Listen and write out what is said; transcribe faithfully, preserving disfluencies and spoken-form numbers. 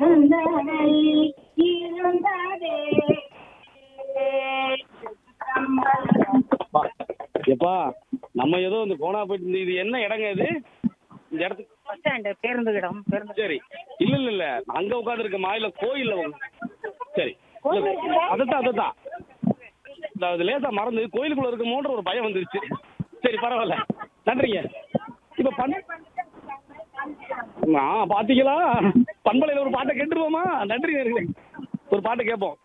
சிறந்தனை இருந்ததே. எப்பா நம்ம ஏதோ இந்த கோணா போயிட்டு இது என்ன இடங்க இது? இந்த இடத்துக்கு பஸ் ஸ்டாண்டு, பேருந்து இடம், பேருந்து. சரி. இல்ல இல்ல இல்ல அங்க உட்காந்துருக்கமா இல்ல கோயில்ல உங்க- சரி அதான் அதான் அது லேசா மறந்து கோயிலுக்குள்ள இருக்குமோன்ற ஒரு பயம் வந்துருச்சு. சரி பரவாயில்ல, நன்றிங்க. இப்ப பண் ஆ பாத்தீங்களா, பண்பலையில ஒரு பாட்டை கேட்டுருவோமா? நன்றி நேயர்களே. ஒரு பாட்டை கேட்போம்.